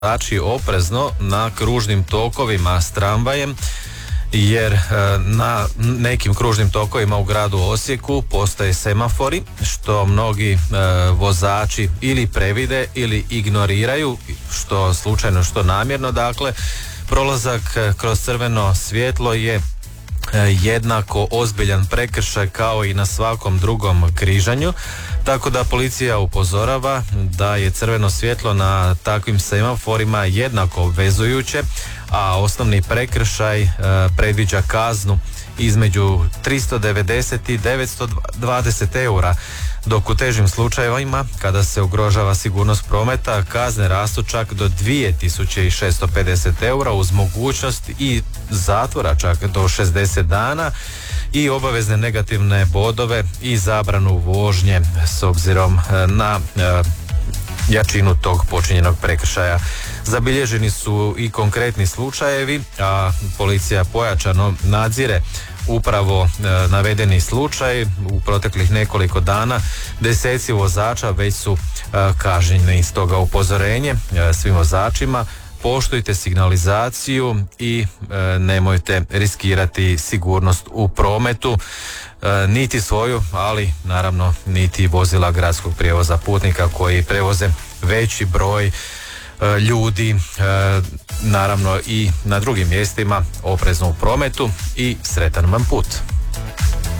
vozači oprezno na kružnim tokovima s tramvajem, jer na nekim kružnim tokovima u gradu Osijeku postoje semafori što mnogi vozači ili previde ili ignoriraju, što slučajno što namjerno. Dakle, prolazak kroz crveno svjetlo je jednako ozbiljan prekršaj kao i na svakom drugom križanju, tako da policija upozorava da je crveno svjetlo na takvim semaforima jednako obvezujuće, a osnovni prekršaj predviđa kaznu između 390 i 920 eura, dok u težim slučajevima kada se ugrožava sigurnost prometa kazne rastu čak do 2650 eura uz mogućnost i zatvora čak do 60 dana i obavezne negativne bodove i zabranu vožnje s obzirom na jačinu tog počinjenog prekršaja. Zabilježeni su i konkretni slučajevi, a policija pojačano nadzire upravo navedeni slučaj. U proteklih nekoliko dana deseci vozača već su kažnjeni. Stoga upozorenje svim vozačima: poštujte signalizaciju i nemojte riskirati sigurnost u prometu, niti svoju, ali naravno niti vozila gradskog prijevoza putnika koji prevoze veći broj ljudi, naravno i na drugim mjestima. Oprezno u prometu i sretan vam put.